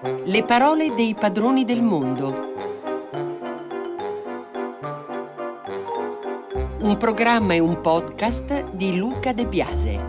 Le parole dei padroni del mondo. Un programma e un podcast di Luca De Biase.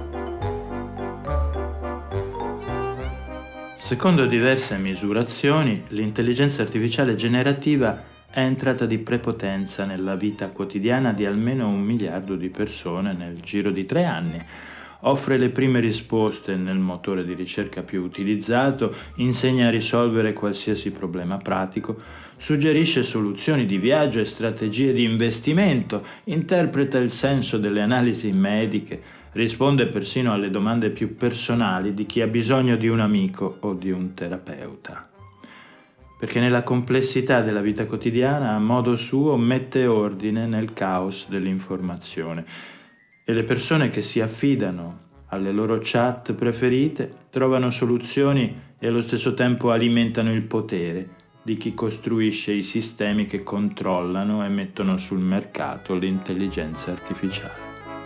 Secondo diverse misurazioni, l'intelligenza artificiale generativa è entrata di prepotenza nella vita quotidiana di almeno 1 miliardo di persone nel giro di 3 anni. Offre le prime risposte nel motore di ricerca più utilizzato, insegna a risolvere qualsiasi problema pratico, suggerisce soluzioni di viaggio e strategie di investimento, interpreta il senso delle analisi mediche, risponde persino alle domande più personali di chi ha bisogno di un amico o di un terapeuta. Perché nella complessità della vita quotidiana, a modo suo, mette ordine nel caos dell'informazione. E le persone che si affidano alle loro chat preferite trovano soluzioni e allo stesso tempo alimentano il potere di chi costruisce i sistemi che controllano e mettono sul mercato l'intelligenza artificiale.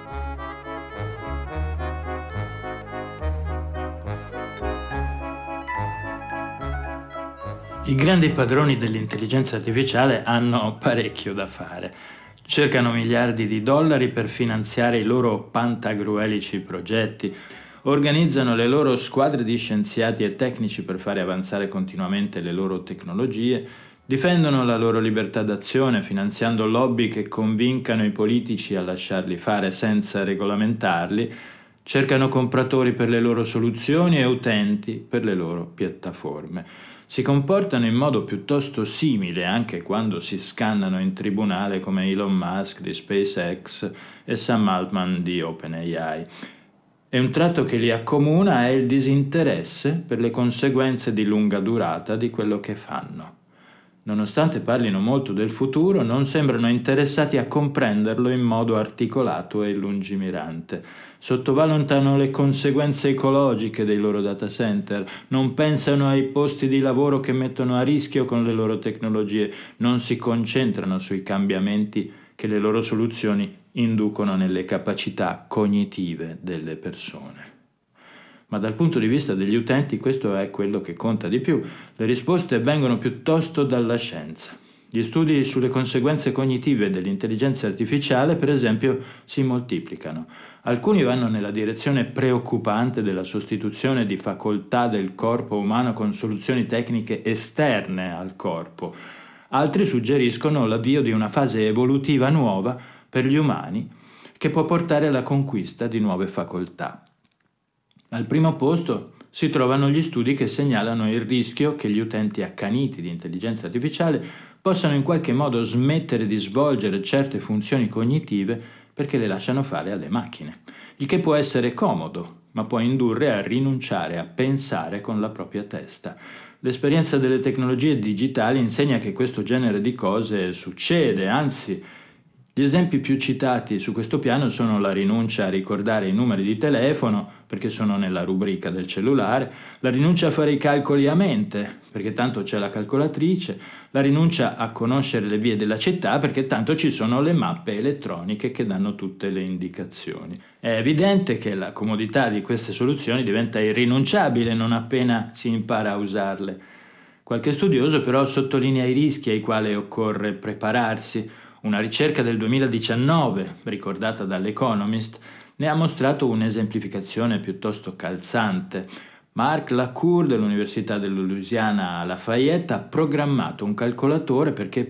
I grandi padroni dell'intelligenza artificiale hanno parecchio da fare. Cercano miliardi di dollari per finanziare i loro pantagruelici progetti, organizzano le loro squadre di scienziati e tecnici per fare avanzare continuamente le loro tecnologie, difendono la loro libertà d'azione finanziando lobby che convincano i politici a lasciarli fare senza regolamentarli, cercano compratori per le loro soluzioni e utenti per le loro piattaforme. Si comportano in modo piuttosto simile anche quando si scannano in tribunale come Elon Musk di SpaceX e Sam Altman di OpenAI. E un tratto che li accomuna è il disinteresse per le conseguenze di lunga durata di quello che fanno. Nonostante parlino molto del futuro, non sembrano interessati a comprenderlo in modo articolato e lungimirante. Sottovalutano le conseguenze ecologiche dei loro data center, non pensano ai posti di lavoro che mettono a rischio con le loro tecnologie, non si concentrano sui cambiamenti che le loro soluzioni inducono nelle capacità cognitive delle persone. Ma dal punto di vista degli utenti questo è quello che conta di più. Le risposte vengono piuttosto dalla scienza. Gli studi sulle conseguenze cognitive dell'intelligenza artificiale, per esempio, si moltiplicano. Alcuni vanno nella direzione preoccupante della sostituzione di facoltà del corpo umano con soluzioni tecniche esterne al corpo. Altri suggeriscono l'avvio di una fase evolutiva nuova per gli umani che può portare alla conquista di nuove facoltà. Al primo posto si trovano gli studi che segnalano il rischio che gli utenti accaniti di intelligenza artificiale possano in qualche modo smettere di svolgere certe funzioni cognitive perché le lasciano fare alle macchine, il che può essere comodo, ma può indurre a rinunciare a pensare con la propria testa. L'esperienza delle tecnologie digitali insegna che questo genere di cose succede, anzi, gli esempi più citati su questo piano sono la rinuncia a ricordare i numeri di telefono, perché sono nella rubrica del cellulare, la rinuncia a fare i calcoli a mente, perché tanto c'è la calcolatrice, la rinuncia a conoscere le vie della città, perché tanto ci sono le mappe elettroniche che danno tutte le indicazioni. È evidente che la comodità di queste soluzioni diventa irrinunciabile non appena si impara a usarle. Qualche studioso però sottolinea i rischi ai quali occorre prepararsi. Una ricerca del 2019, ricordata dall'Economist, ne ha mostrato un'esemplificazione piuttosto calzante. Mark Lacour dell'Università della Louisiana a Lafayette ha programmato un calcolatore perché